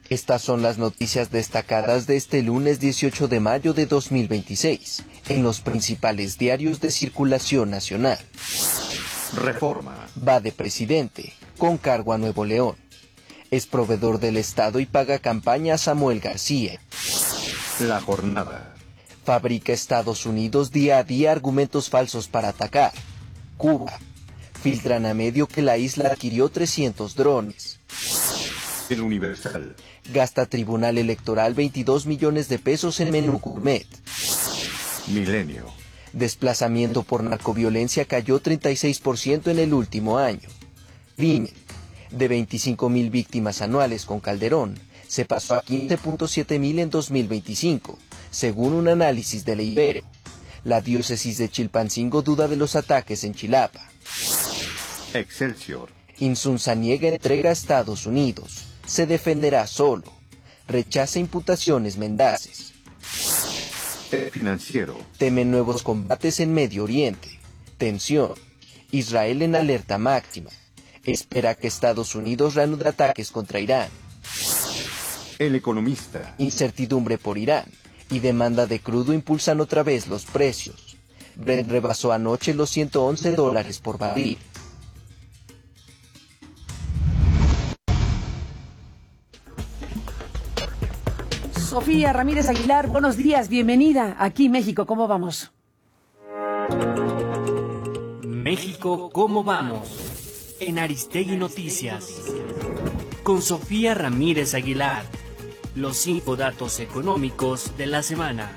Estas son las noticias destacadas de este lunes 18 de mayo de 2026 en los principales diarios de circulación nacional. Reforma. Va de presidente, con cargo a Nuevo León. Es proveedor del Estado y paga campaña a Samuel García. La jornada. Fabrica Estados Unidos día a día argumentos falsos para atacar. Cuba. Filtran a medio que la isla adquirió 300 drones. El Universal. Gasta Tribunal Electoral 22 millones de pesos en menú gourmet. Milenio. Desplazamiento por narcoviolencia cayó 36% en el último año. Crimen. De 25.000 víctimas anuales con Calderón, se pasó a 15.7.000 en 2025, según un análisis de la Ibero. La diócesis de Chilpancingo duda de los ataques en Chilapa. Excelsior. Insunza niega entrega a Estados Unidos. Se defenderá solo. Rechaza imputaciones mendaces. El Financiero. Temen nuevos combates en Medio Oriente. Tensión. Israel en alerta máxima. Espera que Estados Unidos reanude ataques contra Irán. El Economista. Incertidumbre por Irán y demanda de crudo impulsan otra vez los precios. Brent rebasó anoche los $111 por barril. Sofía Ramírez Aguilar, buenos días, bienvenida aquí México, ¿cómo vamos? México, ¿cómo vamos? En Aristegui Noticias. Con Sofía Ramírez Aguilar. Los 5 datos económicos de la semana.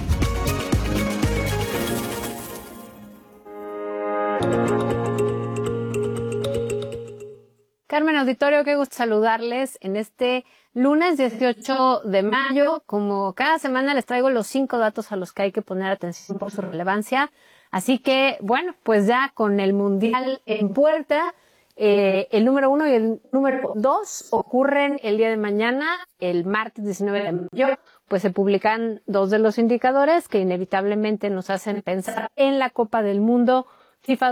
Carmen Auditorio, qué gusto saludarles en este lunes 18 de mayo. Como cada semana les traigo los 5 datos a los que hay que poner atención por su relevancia. Así que, bueno, pues ya con el Mundial en puerta, el número 1 y el número 2 ocurren el día de mañana, el martes 19 de mayo, pues se publican 2 de los indicadores que inevitablemente nos hacen pensar en la Copa del Mundo FIFA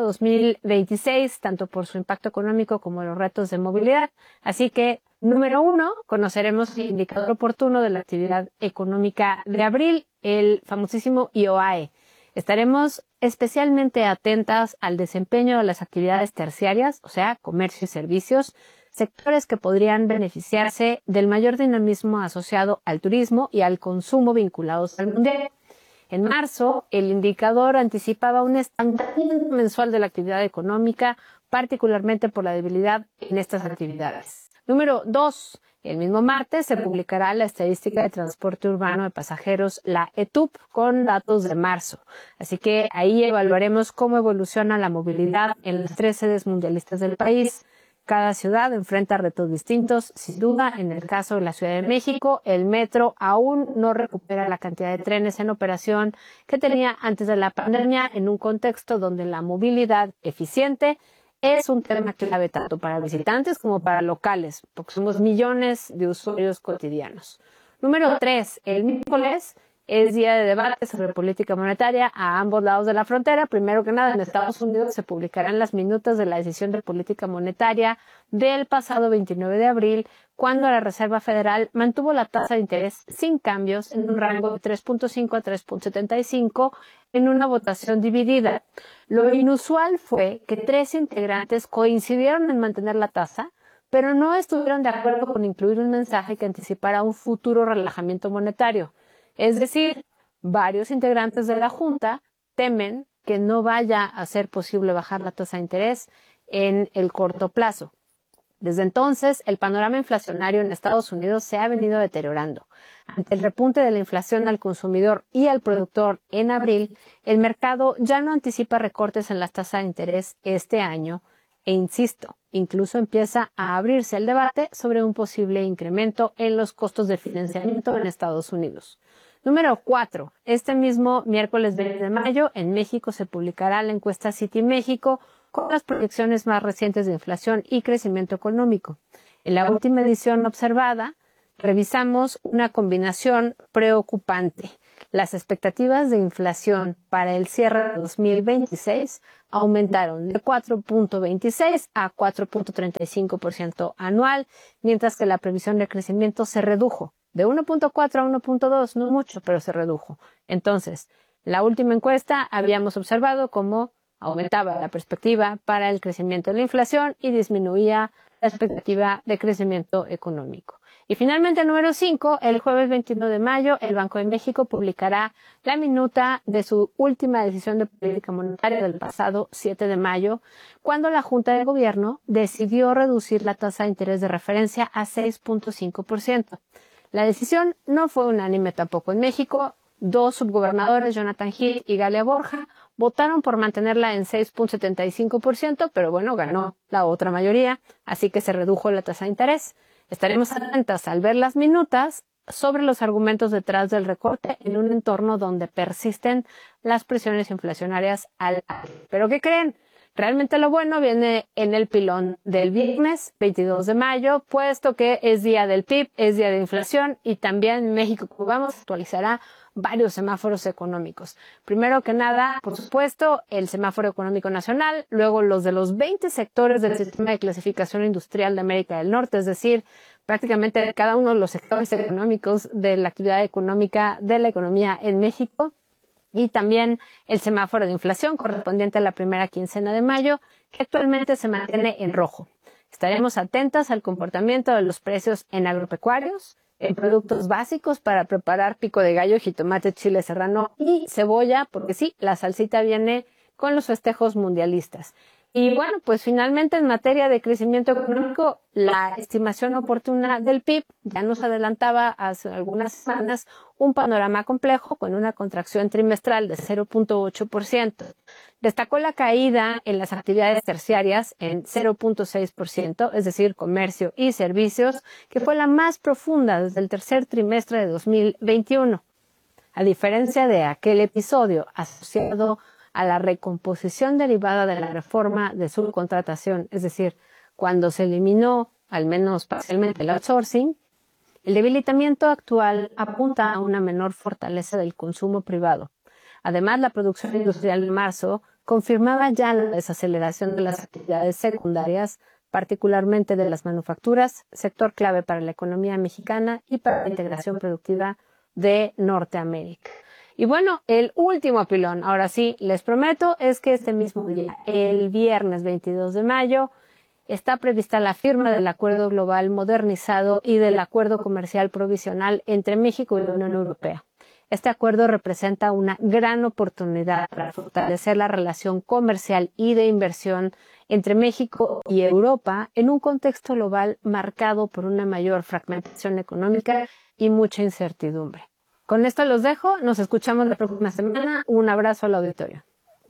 2026, tanto por su impacto económico como los retos de movilidad. Así que, número 1, conoceremos el indicador oportuno de la actividad económica de abril, el famosísimo IOAE. Estaremos especialmente atentas al desempeño de las actividades terciarias, o sea, comercio y servicios, sectores que podrían beneficiarse del mayor dinamismo asociado al turismo y al consumo vinculados al mundial. En marzo, el indicador anticipaba un estancamiento mensual de la actividad económica, particularmente por la debilidad en estas actividades. Número 2. El mismo martes se publicará la estadística de transporte urbano de pasajeros, la ETUP, con datos de marzo. Así que ahí evaluaremos cómo evoluciona la movilidad en las 3 sedes mundialistas del país. Cada ciudad enfrenta retos distintos. Sin duda, en el caso de la Ciudad de México, el metro aún no recupera la cantidad de trenes en operación que tenía antes de la pandemia, en un contexto donde la movilidad eficiente es un tema clave tanto para visitantes como para locales, porque somos millones de usuarios cotidianos. Número 3. El miércoles es día de debate sobre política monetaria a ambos lados de la frontera. Primero que nada, en Estados Unidos se publicarán las minutas de la decisión de política monetaria del pasado 29 de abril, cuando la Reserva Federal mantuvo la tasa de interés sin cambios en un rango de 3.5 a 3.75 en una votación dividida. Lo inusual fue que 3 integrantes coincidieron en mantener la tasa, pero no estuvieron de acuerdo con incluir un mensaje que anticipara un futuro relajamiento monetario. Es decir, varios integrantes de la Junta temen que no vaya a ser posible bajar la tasa de interés en el corto plazo. Desde entonces, el panorama inflacionario en Estados Unidos se ha venido deteriorando. Ante el repunte de la inflación al consumidor y al productor en abril, el mercado ya no anticipa recortes en las tasas de interés este año e, insisto, incluso empieza a abrirse el debate sobre un posible incremento en los costos de financiamiento en Estados Unidos. Número 4. Este mismo miércoles 20 de mayo, en México se publicará la encuesta Citi México con las proyecciones más recientes de inflación y crecimiento económico. En la última edición observada, revisamos una combinación preocupante. las expectativas de inflación para el cierre de 2026 aumentaron de 4.26 a 4.35% anual, mientras que la previsión de crecimiento se redujo de 1.4 a 1.2, no mucho, pero se redujo. Entonces, la última encuesta habíamos observado cómo aumentaba la perspectiva para el crecimiento de la inflación y disminuía la expectativa de crecimiento económico. Y finalmente, número 5, el jueves 21 de mayo, el Banco de México publicará la minuta de su última decisión de política monetaria del pasado 7 de mayo, cuando la Junta de Gobierno decidió reducir la tasa de interés de referencia a 6.5%. La decisión no fue unánime tampoco en México. 2 subgobernadores, Jonathan Hill y Galia Borja, votaron por mantenerla en 6.75%, pero bueno, ganó la otra mayoría, así que se redujo la tasa de interés. Estaremos atentas al ver las minutas sobre los argumentos detrás del recorte en un entorno donde persisten las presiones inflacionarias al alza. ¿Pero qué creen? Realmente lo bueno viene en el pilón del viernes 22 de mayo, puesto que es día del PIB, es día de inflación y también México, como vamos, actualizará varios semáforos económicos. Primero que nada, por supuesto, el semáforo económico nacional, luego los de los 20 sectores del sistema de clasificación industrial de América del Norte, es decir, prácticamente cada uno de los sectores económicos de la actividad económica de la economía en México. Y también el semáforo de inflación correspondiente a la primera quincena de mayo, que actualmente se mantiene en rojo. Estaremos atentas al comportamiento de los precios en agropecuarios, en productos básicos para preparar pico de gallo, jitomate, chile serrano y cebolla, porque sí, la salsita viene con los festejos mundialistas. Y bueno, pues finalmente en materia de crecimiento económico, la estimación oportuna del PIB ya nos adelantaba hace algunas semanas un panorama complejo con una contracción trimestral de 0.8%. Destacó la caída en las actividades terciarias en 0.6%, es decir, comercio y servicios, que fue la más profunda desde el tercer trimestre de 2021. A diferencia de aquel episodio asociado a la recomposición derivada de la reforma de subcontratación, es decir, cuando se eliminó, al menos parcialmente, el outsourcing, el debilitamiento actual apunta a una menor fortaleza del consumo privado. Además, la producción industrial de marzo confirmaba ya la desaceleración de las actividades secundarias, particularmente de las manufacturas, sector clave para la economía mexicana y para la integración productiva de Norteamérica. Y bueno, el último pilón, ahora sí, les prometo, es que este mismo día, el viernes 22 de mayo, está prevista la firma del Acuerdo Global Modernizado y del Acuerdo Comercial Provisional entre México y la Unión Europea. Este acuerdo representa una gran oportunidad para fortalecer la relación comercial y de inversión entre México y Europa en un contexto global marcado por una mayor fragmentación económica y mucha incertidumbre. Con esto los dejo, nos escuchamos la próxima semana. Un abrazo al auditorio.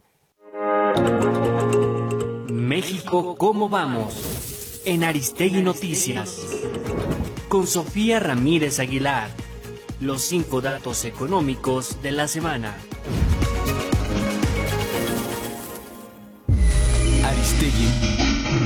México, ¿cómo vamos? En Aristegui Noticias. Con Sofía Ramírez Aguilar. Los 5 datos económicos de la semana. Aristegui.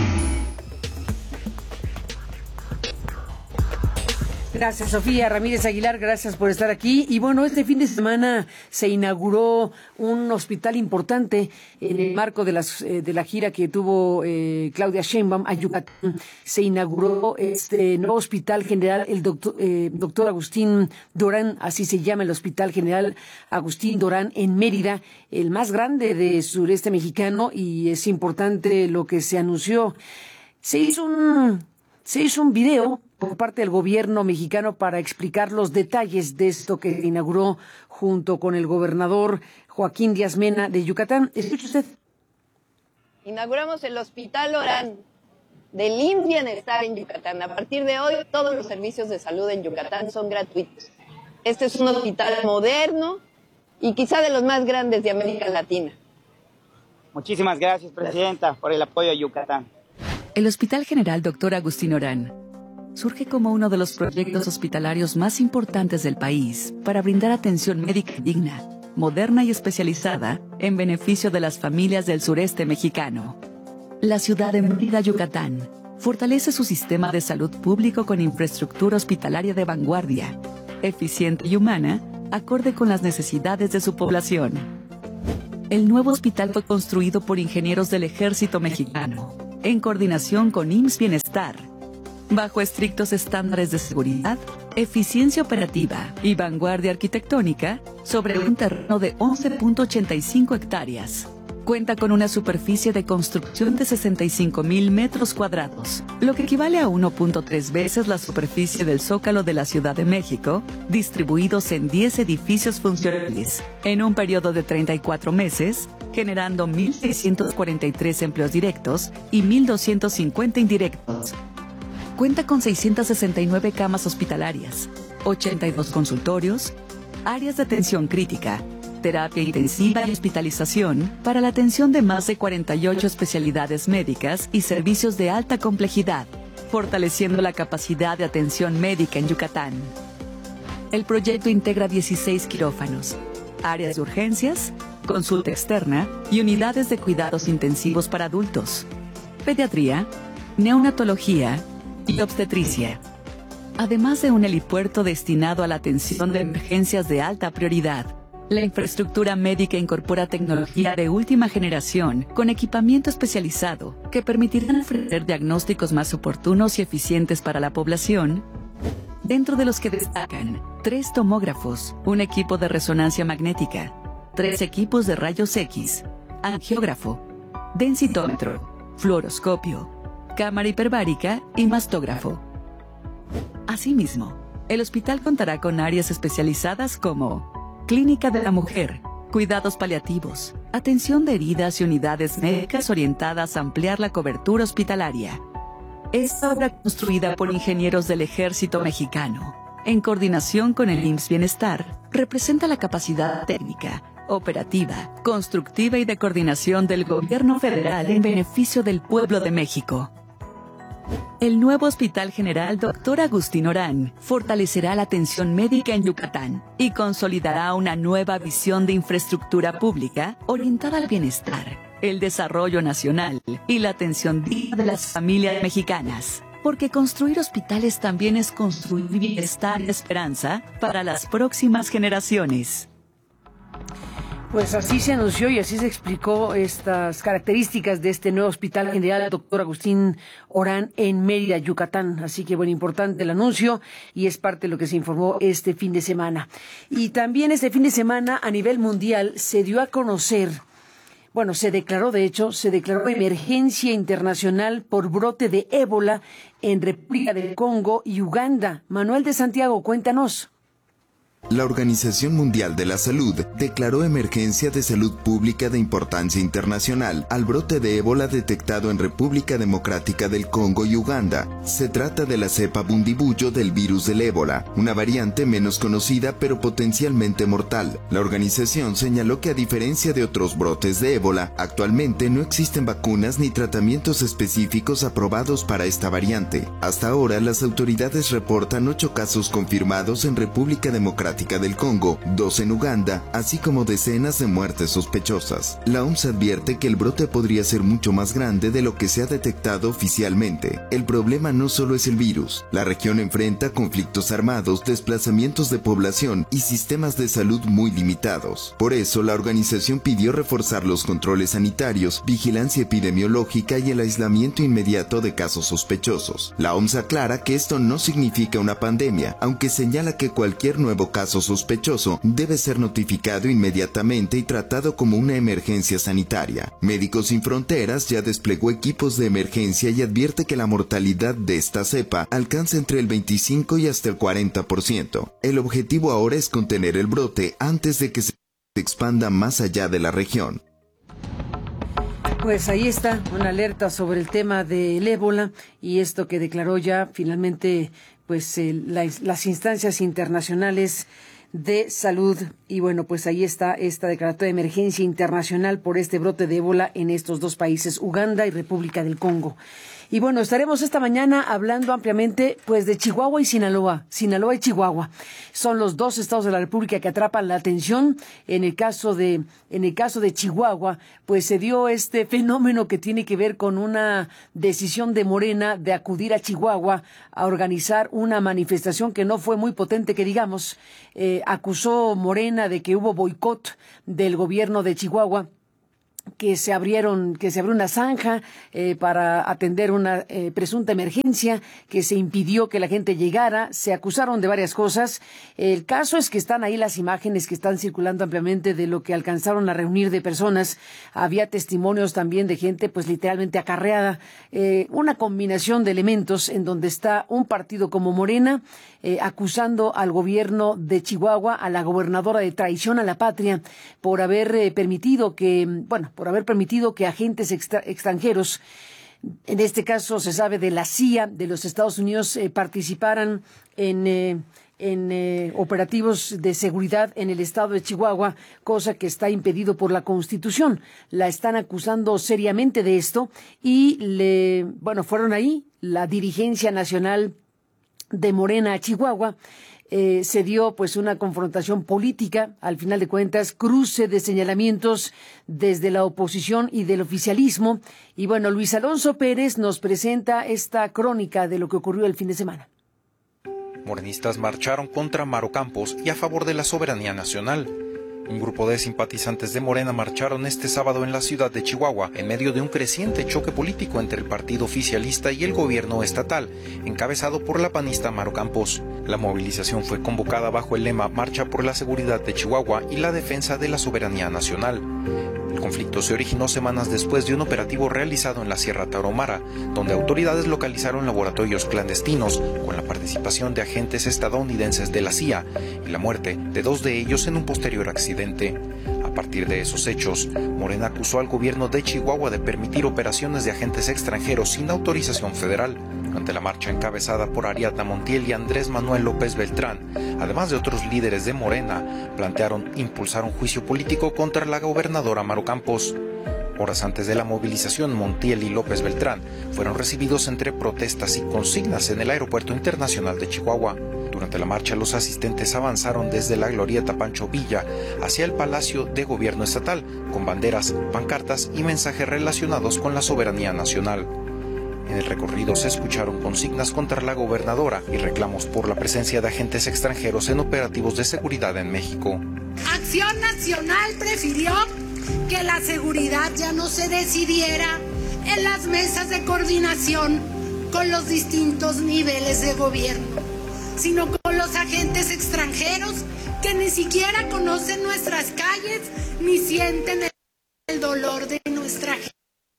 Gracias, Sofía Ramírez Aguilar, gracias por estar aquí. Y bueno, este fin de semana se inauguró un hospital importante en el marco de la gira que tuvo Claudia Sheinbaum a Yucatán. Se inauguró este nuevo Hospital General, el doctor Agustín Dorán, así se llama el Hospital General Agustín Dorán en Mérida, el más grande de sureste mexicano, y es importante lo que se anunció. Se hizo un video por parte del gobierno mexicano para explicar los detalles de esto que inauguró junto con el gobernador Joaquín Díaz Mena de Yucatán. Escuche usted. Inauguramos el Hospital Orán del IMSS Bienestar en Yucatán. A partir de hoy, todos los servicios de salud en Yucatán son gratuitos. Este es un hospital moderno y quizá de los más grandes de América Latina. Muchísimas gracias, Presidenta, por el apoyo a Yucatán. El Hospital General Dr. Agustín Orán surge como uno de los proyectos hospitalarios más importantes del país para brindar atención médica digna, moderna y especializada en beneficio de las familias del sureste mexicano. La ciudad de Mérida, Yucatán, fortalece su sistema de salud público con infraestructura hospitalaria de vanguardia, eficiente y humana, acorde con las necesidades de su población. El nuevo hospital fue construido por ingenieros del Ejército Mexicano, en coordinación con IMSS Bienestar, bajo estrictos estándares de seguridad, eficiencia operativa y vanguardia arquitectónica, sobre un terreno de 11.85 hectáreas. Cuenta con una superficie de construcción de 65,000 metros cuadrados, lo que equivale a 1.3 veces la superficie del Zócalo de la Ciudad de México, distribuidos en 10 edificios funcionales, en un periodo de 34 meses, generando 1.643 empleos directos y 1.250 indirectos. Cuenta con 669 camas hospitalarias, 82 consultorios, áreas de atención crítica, terapia intensiva y hospitalización para la atención de más de 48 especialidades médicas y servicios de alta complejidad, fortaleciendo la capacidad de atención médica en Yucatán. El proyecto integra 16 quirófanos, áreas de urgencias, consulta externa y unidades de cuidados intensivos para adultos, pediatría, neonatología y obstetricia, además de un helipuerto destinado a la atención de emergencias de alta prioridad. La infraestructura médica incorpora tecnología de última generación con equipamiento especializado que permitirán ofrecer diagnósticos más oportunos y eficientes para la población, dentro de los que destacan 3 tomógrafos, un equipo de resonancia magnética, 3 equipos de rayos X, angiógrafo, densitómetro, fluoroscopio, cámara hiperbárica y mastógrafo. Asimismo, el hospital contará con áreas especializadas como Clínica de la Mujer, cuidados paliativos, atención de heridas y unidades médicas orientadas a ampliar la cobertura hospitalaria. Esta obra, construida por ingenieros del Ejército Mexicano, en coordinación con el IMSS Bienestar, representa la capacidad técnica, operativa, constructiva y de coordinación del gobierno federal en beneficio del pueblo de México. El nuevo Hospital General Dr. Agustín Orán fortalecerá la atención médica en Yucatán y consolidará una nueva visión de infraestructura pública orientada al bienestar, el desarrollo nacional y la atención digna de las familias mexicanas. Porque construir hospitales también es construir bienestar y esperanza para las próximas generaciones. Pues así se anunció y así se explicó estas características de este nuevo Hospital General Dr. Agustín Orán en Mérida, Yucatán. Así que, bueno, importante el anuncio y es parte de lo que se informó este fin de semana. Y también este fin de semana a nivel mundial se dio a conocer, bueno, se declaró emergencia internacional por brote de ébola en República del Congo y Uganda. Manuel de Santiago, cuéntanos. La Organización Mundial de la Salud declaró emergencia de salud pública de importancia internacional al brote de ébola detectado en República Democrática del Congo y Uganda. Se trata de la cepa bundibugyo del virus del ébola, una variante menos conocida pero potencialmente mortal. La organización señaló que a diferencia de otros brotes de ébola, actualmente no existen vacunas ni tratamientos específicos aprobados para esta variante. Hasta ahora, las autoridades reportan 8 casos confirmados en República Democrática del Congo, 2 en Uganda, así como decenas de muertes sospechosas. La OMS advierte que el brote podría ser mucho más grande de lo que se ha detectado oficialmente. El problema no solo es el virus. La región enfrenta conflictos armados, desplazamientos de población y sistemas de salud muy limitados. Por eso, la organización pidió reforzar los controles sanitarios, vigilancia epidemiológica y el aislamiento inmediato de casos sospechosos. La OMS aclara que esto no significa una pandemia, aunque señala que cualquier nuevo caso sospechoso debe ser notificado inmediatamente y tratado como una emergencia sanitaria. Médicos Sin Fronteras ya desplegó equipos de emergencia y advierte que la mortalidad de esta cepa alcanza entre el 25 y hasta el 40%. El objetivo ahora es contener el brote antes de que se expanda más allá de la región. Pues ahí está una alerta sobre el tema del ébola y esto que declaró ya finalmente pues las instancias internacionales de salud. Y bueno, pues ahí está esta declaratoria de emergencia internacional por este brote de ébola en estos 2 países, Uganda y República del Congo. Y bueno, estaremos esta mañana hablando ampliamente pues de Chihuahua y Sinaloa. Sinaloa y Chihuahua son los dos estados de la República que atrapan la atención. En el caso de Chihuahua, pues se dio este fenómeno que tiene que ver con una decisión de Morena de acudir a Chihuahua a organizar una manifestación que no fue muy potente, que digamos. Acusó Morena de que hubo boicot del gobierno de Chihuahua, que se abrió una zanja para atender una presunta emergencia, que se impidió que la gente llegara. Se acusaron de varias cosas. El caso es que están ahí las imágenes que están circulando ampliamente de lo que alcanzaron a reunir de personas. Había testimonios también de gente pues literalmente acarreada. Una combinación de elementos en donde está un partido como Morena acusando al gobierno de Chihuahua, a la gobernadora, de traición a la patria por haber permitido que agentes extranjeros, en este caso se sabe de la CIA de los Estados Unidos, participaran en operativos de seguridad en el estado de Chihuahua, cosa que está impedido por la Constitución. La están acusando seriamente de esto y fueron ahí la dirigencia nacional de Morena a Chihuahua. Se dio pues una confrontación política, al final de cuentas, cruce de señalamientos desde la oposición y del oficialismo. Y bueno, Luis Alonso Pérez nos presenta esta crónica de lo que ocurrió el fin de semana. Morenistas marcharon contra Maru Campos y a favor de la soberanía nacional. Un grupo de simpatizantes de Morena marcharon este sábado en la ciudad de Chihuahua en medio de un creciente choque político entre el partido oficialista y el gobierno estatal, encabezado por la panista Maru Campos. La movilización fue convocada bajo el lema Marcha por la Seguridad de Chihuahua y la Defensa de la Soberanía Nacional. El conflicto se originó semanas después de un operativo realizado en la Sierra Tarahumara, donde autoridades localizaron laboratorios clandestinos con la participación de agentes estadounidenses de la CIA y la muerte de 2 de ellos en un posterior accidente. A partir de esos hechos, Morena acusó al gobierno de Chihuahua de permitir operaciones de agentes extranjeros sin autorización federal. Durante la marcha encabezada por Ariadna Montiel y Andrés Manuel López Beltrán, además de otros líderes de Morena, plantearon impulsar un juicio político contra la gobernadora Maru Campos. Horas antes de la movilización, Montiel y López Beltrán fueron recibidos entre protestas y consignas en el Aeropuerto Internacional de Chihuahua. Durante la marcha, los asistentes avanzaron desde la glorieta Pancho Villa hacia el Palacio de Gobierno Estatal, con banderas, pancartas y mensajes relacionados con la soberanía nacional. En el recorrido se escucharon consignas contra la gobernadora y reclamos por la presencia de agentes extranjeros en operativos de seguridad en México. Acción Nacional prefirió que la seguridad ya no se decidiera en las mesas de coordinación con los distintos niveles de gobierno, sino con los agentes extranjeros que ni siquiera conocen nuestras calles ni sienten el dolor de nuestra gente.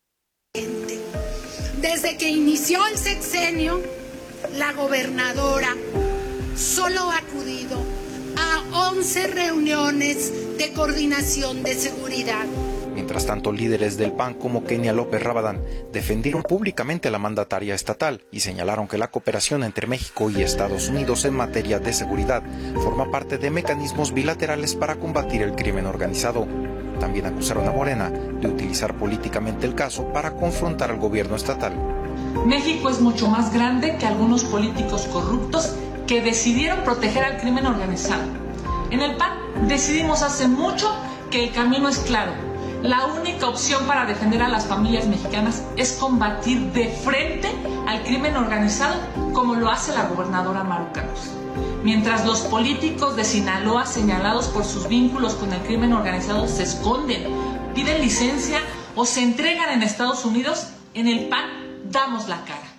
Desde que inició el sexenio, la gobernadora solo ha acudido a 11 reuniones de coordinación de seguridad. Mientras tanto, líderes del PAN como Kenia López Rabadán defendieron públicamente a la mandataria estatal y señalaron que la cooperación entre México y Estados Unidos en materia de seguridad forma parte de mecanismos bilaterales para combatir el crimen organizado. También acusaron a Morena de utilizar políticamente el caso para confrontar al gobierno estatal. México es mucho más grande que algunos políticos corruptos que decidieron proteger al crimen organizado. En el PAN decidimos hace mucho que el camino es claro. La única opción para defender a las familias mexicanas es combatir de frente al crimen organizado como lo hace la gobernadora Maru Campos. Mientras los políticos de Sinaloa señalados por sus vínculos con el crimen organizado se esconden, piden licencia o se entregan en Estados Unidos, en el PAN damos la cara.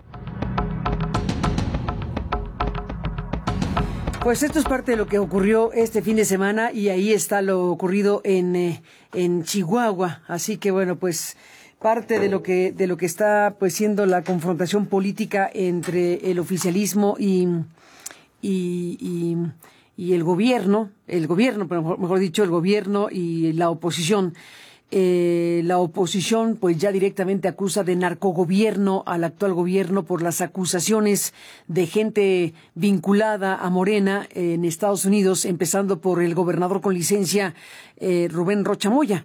Pues esto es parte de lo que ocurrió este fin de semana y ahí está lo ocurrido en Chihuahua. Así que bueno, pues parte de lo que está pues siendo la confrontación política entre el oficialismo y el gobierno, pero mejor dicho, el gobierno y la oposición. La oposición pues ya directamente acusa de narcogobierno al actual gobierno por las acusaciones de gente vinculada a Morena en Estados Unidos, empezando por el gobernador con licencia Rubén Rocha Moya.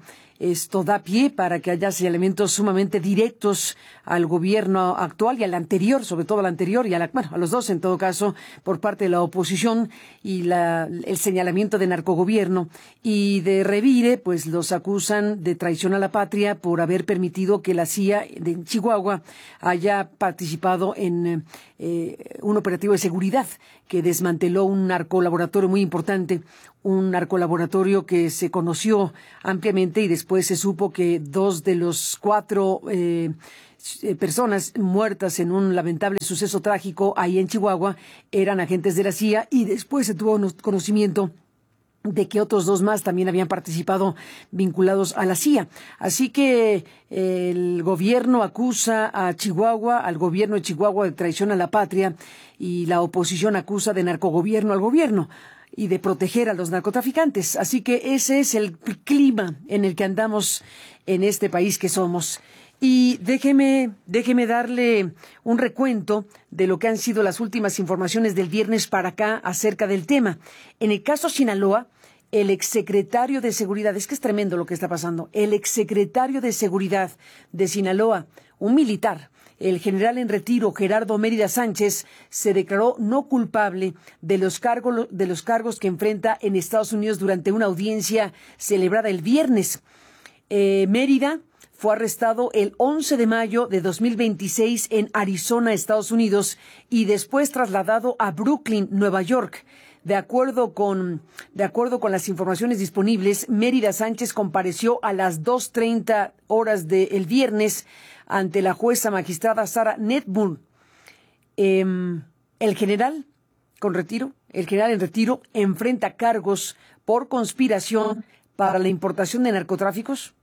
Esto da pie para que haya señalamientos sumamente directos al gobierno actual y al anterior, sobre todo al anterior y a los dos en todo caso, por parte de la oposición, y el señalamiento de narcogobierno. Y de revire, pues los acusan de traición a la patria por haber permitido que la CIA de Chihuahua haya participado en un operativo de seguridad que desmanteló un narcolaboratorio muy importante, un narcolaboratorio que se conoció ampliamente y después se supo que 2 de los 4 personas muertas en un lamentable suceso trágico ahí en Chihuahua eran agentes de la CIA, y después se tuvo conocimiento de que otros 2 más también habían participado vinculados a la CIA. Así que el gobierno acusa a Chihuahua, al gobierno de Chihuahua, de traición a la patria, y la oposición acusa de narcogobierno al gobierno y de proteger a los narcotraficantes. Así que ese es el clima en el que andamos en este país que somos. Y déjeme darle un recuento de lo que han sido las últimas informaciones del viernes para acá acerca del tema. En el caso Sinaloa, el exsecretario de Seguridad, es que es tremendo lo que está pasando, el exsecretario de Seguridad de Sinaloa, un militar, el general en retiro Gerardo Mérida Sánchez, se declaró no culpable de los cargos que enfrenta en Estados Unidos durante una audiencia celebrada el viernes. Mérida fue arrestado el 11 de mayo de 2026 en Arizona, Estados Unidos, y después trasladado a Brooklyn, Nueva York. De acuerdo con las informaciones disponibles, Mérida Sánchez compareció a las 2:30 horas del viernes ante la jueza magistrada Sara Netburn. El general en retiro enfrenta cargos por conspiración para la importación de narcóticos,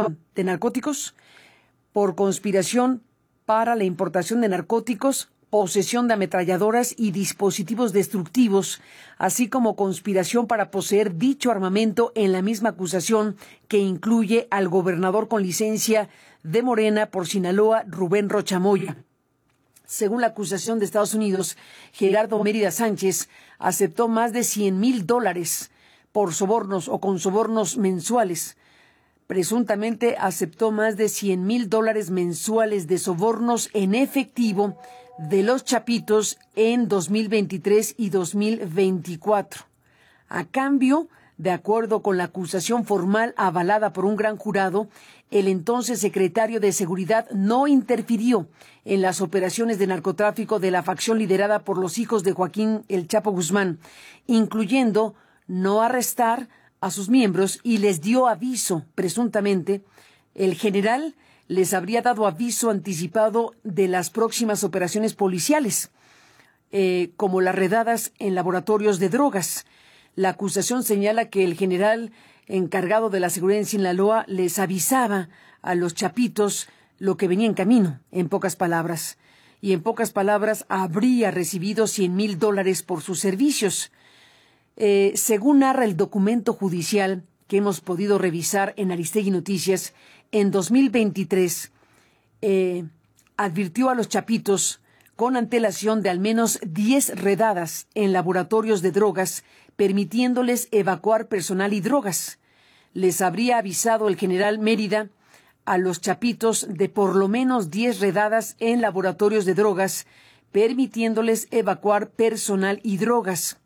por conspiración para la importación de narcóticos, posesión de ametralladoras y dispositivos destructivos, así como conspiración para poseer dicho armamento, en la misma acusación que incluye al gobernador con licencia de Morena por Sinaloa, Rubén Rocha Moya. Según la acusación de Estados Unidos, Gerardo Mérida Sánchez aceptó más de $100,000 por sobornos o con sobornos mensuales. Presuntamente aceptó más de $100,000 mensuales de sobornos en efectivo de los Chapitos en 2023 y 2024. A cambio, de acuerdo con la acusación formal avalada por un gran jurado, el entonces secretario de Seguridad no interfirió en las operaciones de narcotráfico de la facción liderada por los hijos de Joaquín El Chapo Guzmán, incluyendo no arrestar a sus miembros, y les dio aviso, presuntamente. El general les habría dado aviso anticipado de las próximas operaciones policiales, como las redadas en laboratorios de drogas. La acusación señala que el general encargado de la seguridad en Sinaloa les avisaba a los Chapitos lo que venía en camino, en pocas palabras. Y en pocas palabras, habría recibido $100,000 por sus servicios. Según narra el documento judicial que hemos podido revisar en Aristegui Noticias, en 2023 advirtió a los Chapitos con antelación de al menos 10 redadas en laboratorios de drogas, permitiéndoles evacuar personal y drogas. Les habría avisado el general Mérida a los Chapitos de por lo menos 10 redadas en laboratorios de drogas, permitiéndoles evacuar personal y drogas.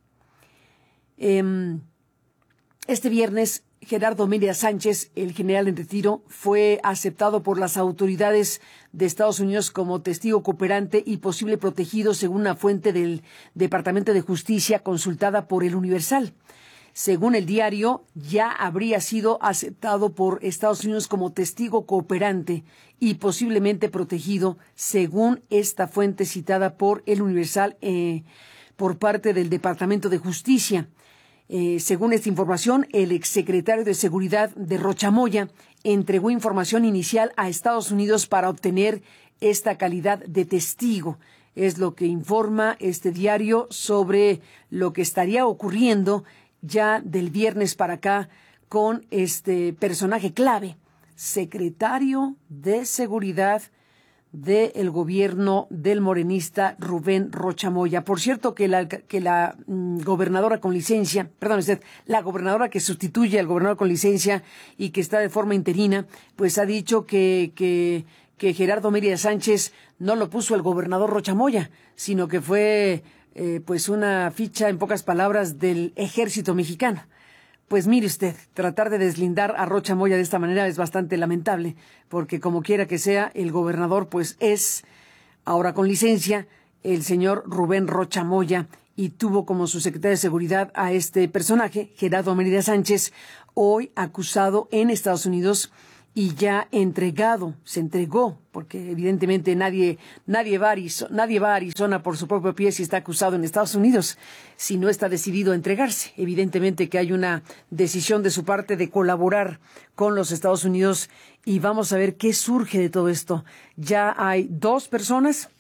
Este viernes, Gerardo Mérida Sánchez, el general en retiro, fue aceptado por las autoridades de Estados Unidos como testigo cooperante y posible protegido, según una fuente del Departamento de Justicia consultada por El Universal. Según el diario, ya habría sido aceptado por Estados Unidos como testigo cooperante y posiblemente protegido, según esta fuente citada por El Universal por parte del Departamento de Justicia. Según esta información, el exsecretario de Seguridad de Rocha Moya entregó información inicial a Estados Unidos para obtener esta calidad de testigo. Es lo que informa este diario sobre lo que estaría ocurriendo ya del viernes para acá con este personaje clave, secretario de Seguridad del gobierno del morenista Rubén Rocha Moya. Por cierto, que la gobernadora con licencia, la gobernadora que sustituye al gobernador con licencia y que está de forma interina, pues ha dicho que Gerardo Mérida Sánchez no lo puso el gobernador Rocha Moya, sino que fue pues una ficha, en pocas palabras, del ejército mexicano. Pues mire usted, tratar de deslindar a Rocha Moya de esta manera es bastante lamentable, porque como quiera que sea, el gobernador pues es, ahora con licencia, el señor Rubén Rocha Moya, y tuvo como su secretario de Seguridad a este personaje, Gerardo Mérida Sánchez, hoy acusado en Estados Unidos y ya se entregó, porque evidentemente nadie va a Arizona por su propio pie si está acusado en Estados Unidos, si no está decidido a entregarse. Evidentemente que hay una decisión de su parte de colaborar con los Estados Unidos, y vamos a ver qué surge de todo esto. Ya hay dos personas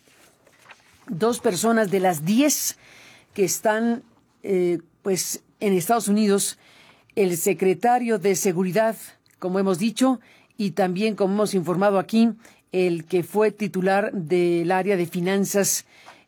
de las 10 que están pues en Estados Unidos, el secretario de Seguridad, como hemos dicho, y también, como hemos informado aquí, el que fue titular del área de finanzas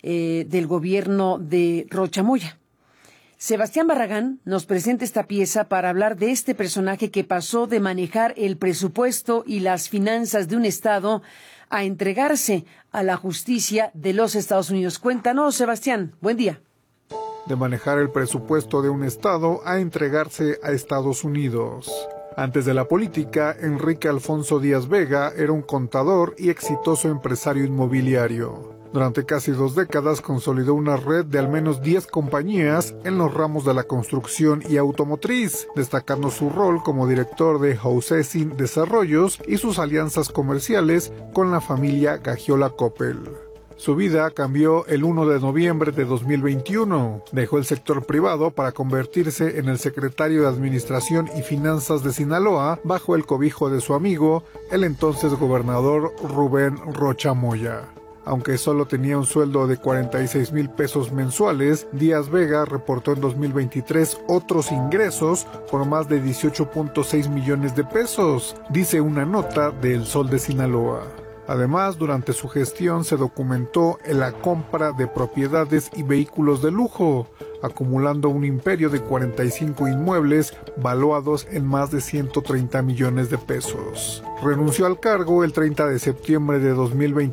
del gobierno de Rocha Moya. Sebastián Barragán nos presenta esta pieza para hablar de este personaje que pasó de manejar el presupuesto y las finanzas de un estado a entregarse a la justicia de los Estados Unidos. Cuéntanos, Sebastián. Buen día. De manejar el presupuesto de un estado a entregarse a Estados Unidos. Antes de la política, Enrique Alfonso Díaz Vega era un contador y exitoso empresario inmobiliario. Durante casi 2 décadas consolidó una red de al menos 10 compañías en los ramos de la construcción y automotriz, destacando su rol como director de Housesin Desarrollos y sus alianzas comerciales con la familia Gagiola Coppel. Su vida cambió el 1 de noviembre de 2021. Dejó el sector privado para convertirse en el secretario de Administración y Finanzas de Sinaloa bajo el cobijo de su amigo, el entonces gobernador Rubén Rocha Moya. Aunque solo tenía un sueldo de 46,000 pesos mensuales, Díaz Vega reportó en 2023 otros ingresos por más de 18.6 millones de pesos, dice una nota de El Sol de Sinaloa. Además, durante su gestión se documentó en la compra de propiedades y vehículos de lujo, acumulando un imperio de 45 inmuebles valuados en más de 130 millones de pesos. Renunció al cargo el 30 de septiembre de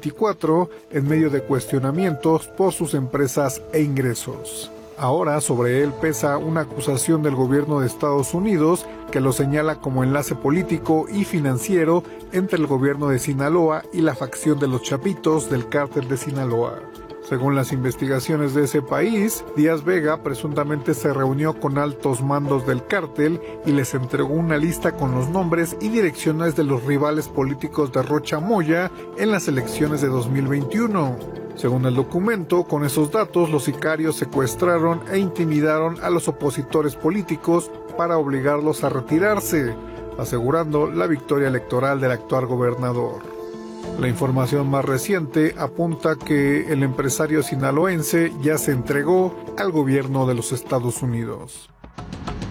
2024 en medio de cuestionamientos por sus empresas e ingresos. Ahora sobre él pesa una acusación del gobierno de Estados Unidos que lo señala como enlace político y financiero entre el gobierno de Sinaloa y la facción de los Chapitos del cártel de Sinaloa. Según las investigaciones de ese país, Díaz Vega presuntamente se reunió con altos mandos del cártel y les entregó una lista con los nombres y direcciones de los rivales políticos de Rocha Moya en las elecciones de 2021. Según el documento, con esos datos los sicarios secuestraron e intimidaron a los opositores políticos para obligarlos a retirarse, asegurando la victoria electoral del actual gobernador. La información más reciente apunta que el empresario sinaloense ya se entregó al gobierno de los Estados Unidos.